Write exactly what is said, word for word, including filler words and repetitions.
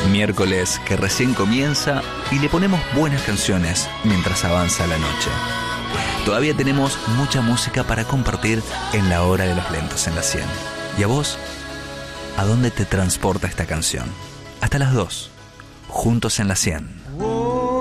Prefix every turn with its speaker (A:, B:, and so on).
A: Miércoles que recién comienza y le ponemos buenas canciones mientras avanza la noche. Todavía tenemos mucha música para compartir en la hora de los lentos en la cien. ¿Y a vos? ¿A dónde te transporta esta canción? Hasta las dos, juntos en la cien.